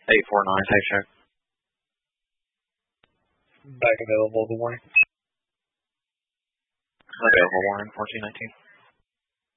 849, safe check. Back available, the warning. Available, warning, 1419.